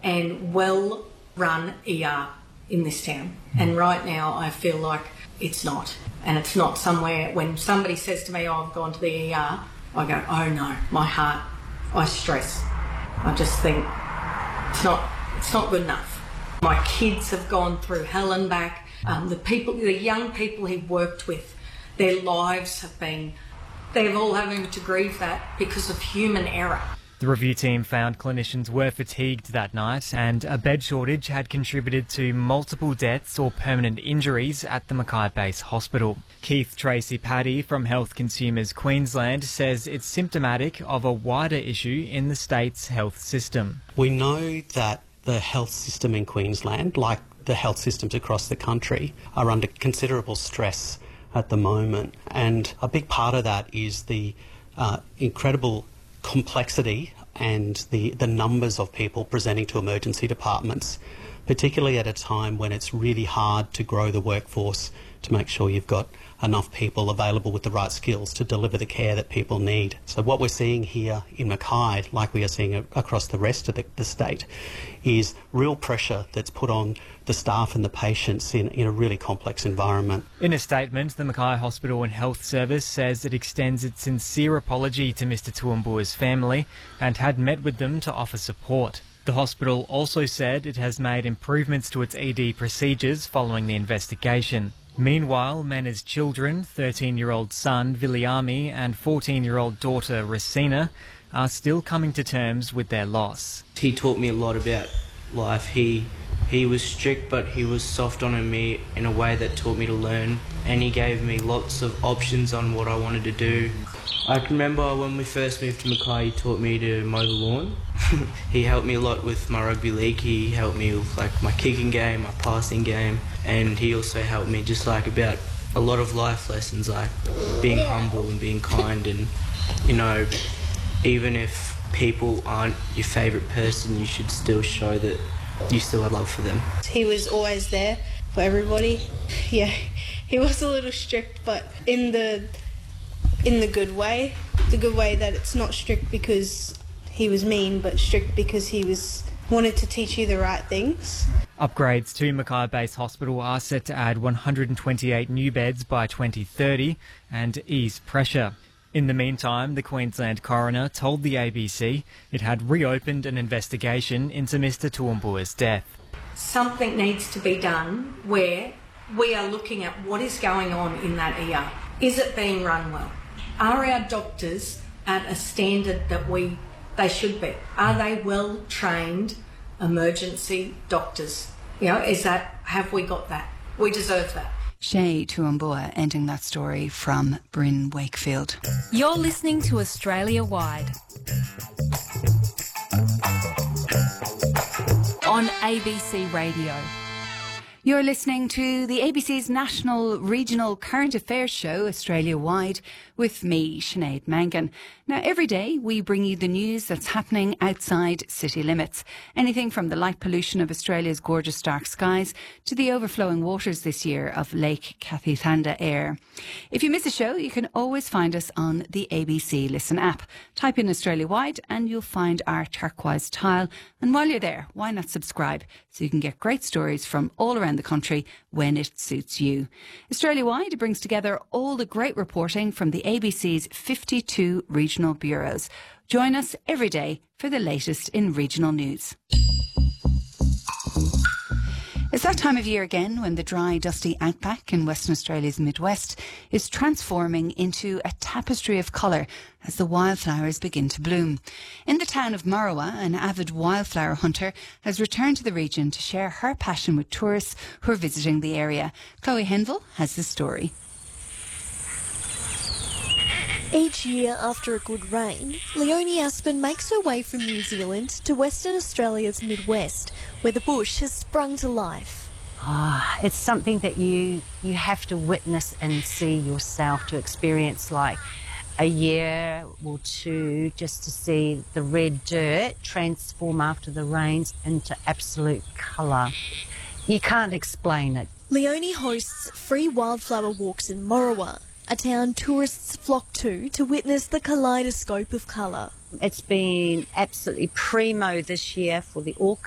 and well-run ER in this town. And right now I feel like it's not. And it's not somewhere, when somebody says to me, oh, I've gone to the ER, I go, oh no, my heart, I stress. I just think it's not good enough. My kids have gone through hell and back. The young people he worked with, their lives have been, they're all having to grieve that because of human error. The review team found clinicians were fatigued that night and a bed shortage had contributed to multiple deaths or permanent injuries at the Mackay Base Hospital. Keith Tracy Paddy from Health Consumers Queensland says it's symptomatic of a wider issue in the state's health system. We know that the health system in Queensland, like the health systems across the country, are under considerable stress at the moment, and a big part of that is the incredible complexity and the numbers of people presenting to emergency departments, particularly at a time when it's really hard to grow the workforce to make sure you've got enough people available with the right skills to deliver the care that people need. So what we're seeing here in Mackay, like we are seeing across the rest of the state, is real pressure that's put on the staff and the patients in a really complex environment. In a statement, the Mackay Hospital and Health Service says it extends its sincere apology to Mr Tuambua's family and had met with them to offer support. The hospital also said it has made improvements to its ED procedures following the investigation. Meanwhile, Mena's children, 13-year-old son Viliami and 14-year-old daughter Racina, are still coming to terms with their loss. He taught me a lot about life. He was strict, but he was soft on me in a way that taught me to learn, and he gave me lots of options on what I wanted to do. I can remember when we first moved to Mackay, he taught me to mow the lawn. He helped me a lot with my rugby league. He helped me with my kicking game, my passing game, and he also helped me just about a lot of life lessons, like being humble and being kind, and even if people aren't your favourite person, you should still show that you still have love for them. He was always there for everybody. Yeah, he was a little strict, but in the good way. The good way that it's not strict because he was mean, but strict because he wanted to teach you the right things. Upgrades to Mackay Base Hospital are set to add 128 new beds by 2030 and ease pressure. In the meantime, the Queensland coroner told the ABC it had reopened an investigation into Mr Tuambua's death. Something needs to be done where we are looking at what is going on in that ER. Is it being run well? Are our doctors at a standard that they should be? Are they well-trained emergency doctors? Have we got that? We deserve that. Shay Tuambua ending that story from Bryn Wakefield. You're listening to Australia Wide on ABC Radio. You're listening to the ABC's National Regional Current Affairs show, Australia Wide, with me, Sinead Mangan. Now, every day we bring you the news that's happening outside city limits. Anything from the light pollution of Australia's gorgeous dark skies to the overflowing waters this year of Lake Cathithanda Air. If you miss a show, you can always find us on the ABC Listen app. Type in Australia Wide and you'll find our turquoise tile. And while you're there, why not subscribe so you can get great stories from all around the country when it suits you. Australia Wide brings together all the great reporting from the ABC's 52 regional bureaus. Join us every day for the latest in regional news. It's that time of year again when the dry, dusty outback in Western Australia's Midwest is transforming into a tapestry of colour as the wildflowers begin to bloom. In the town of Marawa, an avid wildflower hunter has returned to the region to share her passion with tourists who are visiting the area. Chloe Henville has the story. Each year after a good rain, Leonie Aspen makes her way from New Zealand to Western Australia's Midwest, where the bush has sprung to life. It's something that you have to witness and see yourself, to experience like a year or two, just to see the red dirt transform after the rains into absolute colour. You can't explain it. Leonie hosts free wildflower walks in Marawa, a town tourists flock to witness the kaleidoscope of colour. It's been absolutely primo this year for the orchids.